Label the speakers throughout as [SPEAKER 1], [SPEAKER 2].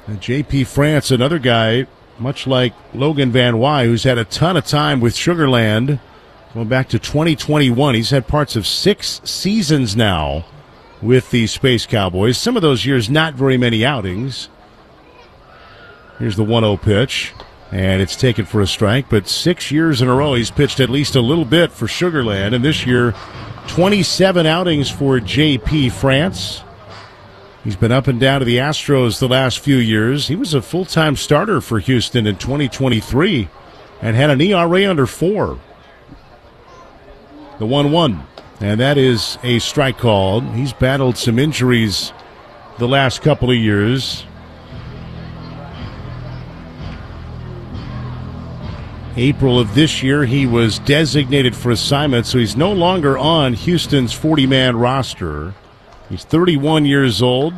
[SPEAKER 1] And J.P. France, another guy, much like Logan Van Wy, who's had a ton of time with Sugar Land, going back to 2021. He's had parts of 6 seasons now with the Space Cowboys. Some of those years, not very many outings. Here's the 1-0 pitch, and it's taken for a strike. But 6 years in a row, he's pitched at least a little bit for Sugar Land. And this year, 27 outings for J.P. France. He's been up and down to the Astros the last few years. He was a full-time starter for Houston in 2023 and had an ERA under 4. The 1-1, and that is a strike called. He's battled some injuries the last couple of years. April of this year, he was designated for assignment, so he's no longer on Houston's 40-man roster. He's 31 years old.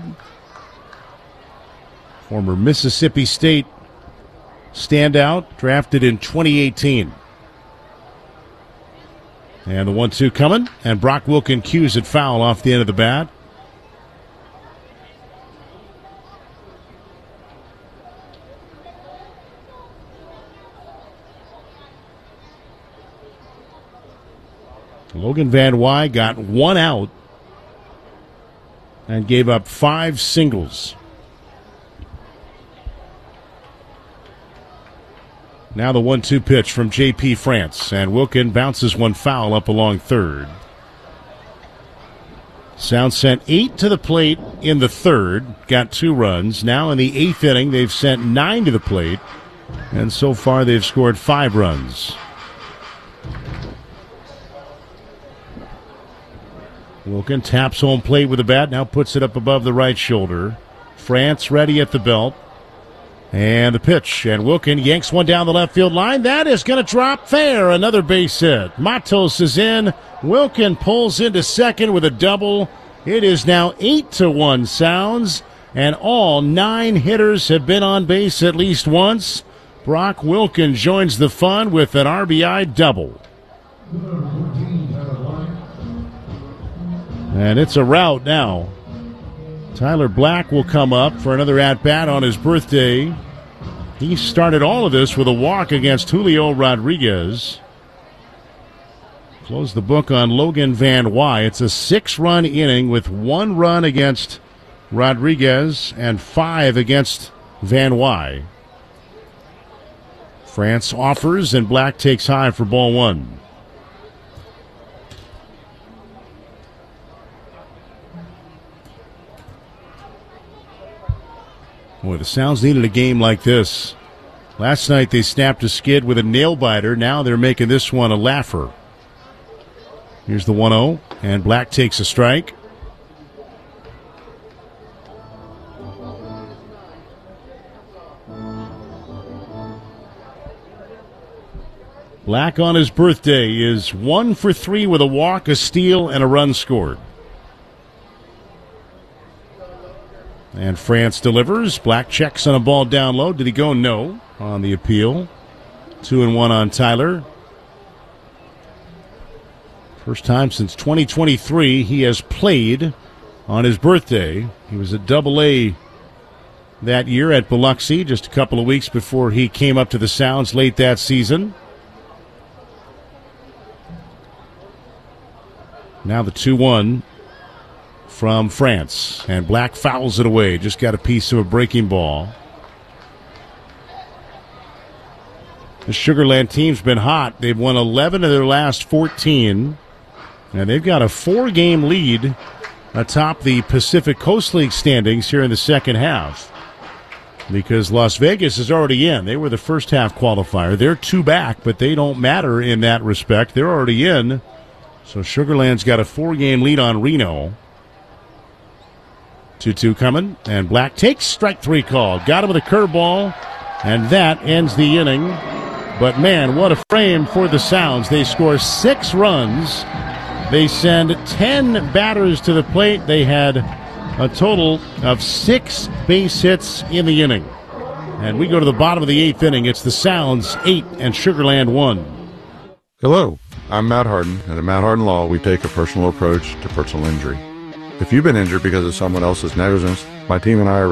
[SPEAKER 1] Former Mississippi State standout, drafted in 2018. And the 1-2 coming, and Brock Wilken cues it foul off the end of the bat. Logan Van Wy got 1 out and gave up 5 singles. Now the 1-2 pitch from J.P. France, and Wilken bounces one foul up along third. Sounds sent 8 to the plate in the third, got 2 runs. Now in the 8th inning, they've sent 9 to the plate, and so far they've scored 5 runs. Wilken taps home plate with the bat, now puts it up above the right shoulder. France ready at the belt. And the pitch, and Wilken yanks one down the left field line. That is going to drop fair. Another base hit. Matos is in. Wilken pulls into second with a double. It is now 8-1 Sounds, and all 9 hitters have been on base at least once. Brock Wilken joins the fun with an RBI double. And it's a rout now. Tyler Black will come up for another at-bat on his birthday. He started all of this with a walk against Julio Rodriguez. Close the book on Logan Van Wy. It's a 6-run inning with 1 run against Rodriguez and 5 against Van Wy. France offers, and Black takes high for ball 1. Boy, the Sounds needed a game like this. Last night they snapped a skid with a nail-biter. Now they're making this one a laugher. Here's the 1-0, and Black takes a strike. Black on his birthday is 1 for 3 with a walk, a steal, and a run scored. And France delivers. Black checks on a ball down low. Did he go? No. On the appeal. 2-1 on Tyler. First time since 2023 he has played on his birthday. He was at Double-A that year at Biloxi, just a couple of weeks before he came up to the Sounds late that season. Now the 2-1. From France, and Black fouls it away. Just got a piece of a breaking ball. The Sugar Land team's been hot. They've won 11 of their last 14, and they've got a 4-game lead atop the Pacific Coast League standings here in the second half, because Las Vegas is already in. They were the first half qualifier. They're 2 back, but they don't matter in that respect. They're already in, so Sugar Land's got a 4-game lead on Reno. 2-2 coming, and Black takes strike 3 call. Got him with a curveball, and that ends the inning. But, man, what a frame for the Sounds. They score 6 runs. They send 10 batters to the plate. They had a total of 6 base hits in the inning. And we go to the bottom of the 8th inning. It's the Sounds 8 and Sugar Land 1.
[SPEAKER 2] Hello, I'm Matt Harden, and at Matt Harden Law, we take a personal approach to personal injury. If you've been injured because of someone else's negligence, my team and I are